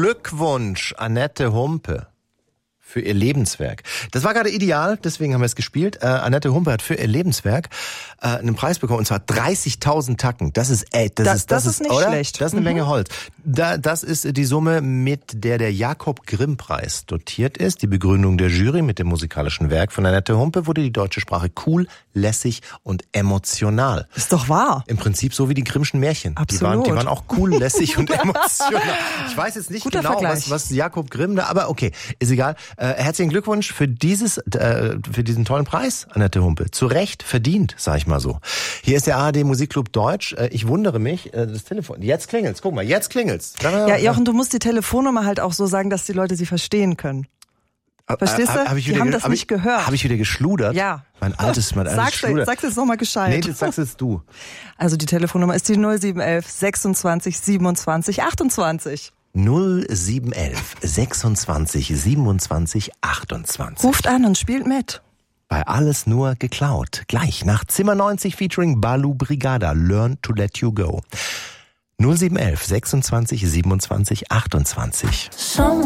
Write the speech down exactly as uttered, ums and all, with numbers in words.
Glückwunsch, Annette Humpe, für ihr Lebenswerk. Das war gerade ideal, deswegen haben wir es gespielt. Äh, Annette Humpe hat für ihr Lebenswerk äh, einen Preis bekommen, und zwar dreißigtausend Tacken. Das ist, ey, das, das ist, das, das ist, ist nicht oder? schlecht. Das ist eine Mhm. Menge Holz. Da, das ist die Summe, mit der der Jakob-Grimm-Preis dotiert ist. Die Begründung der Jury: mit dem musikalischen Werk von Annette Humpe wurde die deutsche Sprache cool, lässig und emotional. Ist doch wahr. Im Prinzip so wie die Grimmschen Märchen. Absolut. Die waren, die waren auch cool, lässig und emotional. Ich weiß jetzt nicht Guter genau, Vergleich. was, was Jakob Grimm da, aber okay, ist egal. Äh, herzlichen Glückwunsch für dieses, äh, für diesen tollen Preis, Annette Humpe. Zu Recht verdient, sag ich mal so. Hier ist der A R D Musikclub Deutsch. Äh, ich wundere mich, äh, das Telefon, jetzt klingelt's, guck mal, jetzt klingelt's. Ja, Jochen, du musst die Telefonnummer halt auch so sagen, dass die Leute sie verstehen können. Verstehst du? Hab, hab ich die wieder, haben das hab nicht ich, gehört. Habe ich wieder geschludert? Ja. Mein altes, mein altes Sag's, Schluder. sag's jetzt nochmal gescheit. Nee, das sagst jetzt du. Also die Telefonnummer ist die null sieben eins eins sechsundzwanzig siebenundzwanzig achtundzwanzig. null sieben elf sechsundzwanzig siebenundzwanzig achtundzwanzig. Ruft an und spielt mit. Bei Alles nur geklaut. Gleich nach Zimmer neunzig featuring Balu Brigada. Learn to let you go. null sieben elf sechsundzwanzig siebenundzwanzig achtundzwanzig.